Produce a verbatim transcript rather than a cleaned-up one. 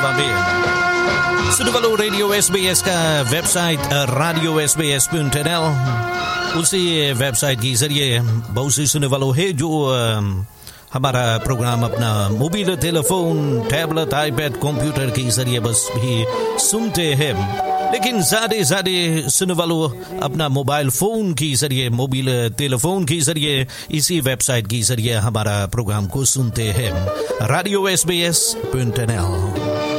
सुनने वालों, radio S B S का website radio S B S dot N L, उसी वेबसाइट के जरिए बहुत सी सुनने वालों है जो हमारा प्रोग्राम अपना mobile, telephone, tablet, iPad, computer के जरिए बस भी सुनते हैं, लेकिन ज़्यादा ज़्यादा सुनने वालों अपना मोबाइल फ़ोन के जरिए, मोबाइल टेलीफोन के जरिए, इसी वेबसाइट के जरिए हमारा प्रोग्राम को सुनते हैं, radio S B S dot N L.